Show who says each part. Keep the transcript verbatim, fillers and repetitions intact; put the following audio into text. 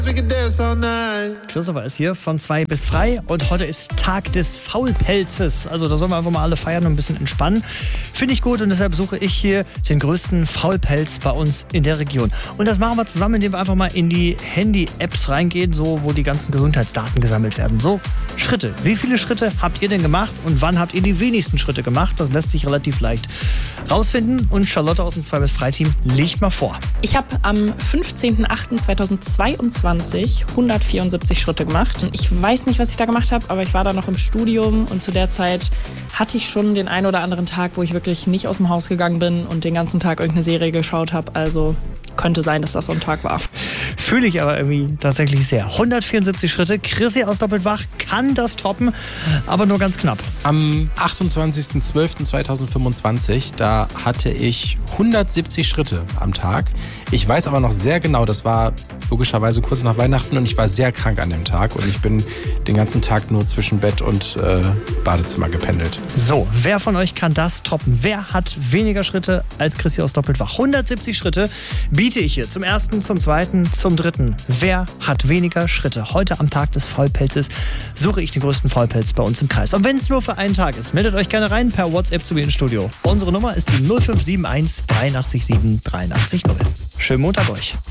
Speaker 1: Christopher ist hier von zwei bis frei und heute ist Tag des Faulpelzes. Also da sollen wir einfach mal alle feiern und ein bisschen entspannen. Finde ich gut und deshalb suche ich hier den größten Faulpelz bei uns in der Region. Und das machen wir zusammen, indem wir einfach mal in die Handy-Apps reingehen, so wo die ganzen Gesundheitsdaten gesammelt werden. So, Schritte. Wie viele Schritte habt ihr denn gemacht und wann habt ihr die wenigsten Schritte gemacht? Das lässt sich relativ leicht rausfinden. Und Charlotte aus dem zwei bis frei Team legt mal vor.
Speaker 2: Ich habe am fünfzehnten achten zweitausendzweiundzwanzig hundertvierundsiebzig Schritte gemacht. Ich weiß nicht, was ich da gemacht habe, aber ich war da noch im Studium und zu der Zeit hatte ich schon den einen oder anderen Tag, wo ich wirklich nicht aus dem Haus gegangen bin und den ganzen Tag irgendeine Serie geschaut habe. Also könnte sein, dass das so ein Tag war.
Speaker 1: Fühle ich aber irgendwie tatsächlich sehr. hundertvierundsiebzig Schritte. Chrissy aus Doppeltwach kann das toppen, aber nur ganz knapp.
Speaker 3: Am achtundzwanzigsten zwölften zweitausendfünfundzwanzig, da hatte ich hundertsiebzig Schritte am Tag. Ich weiß aber noch sehr genau, das war logischerweise kurz nach Weihnachten und ich war sehr krank an dem Tag und ich bin den ganzen Tag nur zwischen Bett und äh, Badezimmer gependelt.
Speaker 1: So, wer von euch kann das toppen? Wer hat weniger Schritte als Chrissy aus Doppeltwach? hundertsiebzig Schritte biete ich hier zum ersten, zum zweiten, zum dritten. Wer hat weniger Schritte? Heute am Tag des Faulpelzes suche ich den größten Faulpelz bei uns im Kreis. Und wenn es nur für einen Tag ist, meldet euch gerne rein per WhatsApp zu mir ins Studio. Unsere Nummer ist die null fünf sieben eins dreiundachtzig sieben dreiundachtzig null. Schönen Montag euch.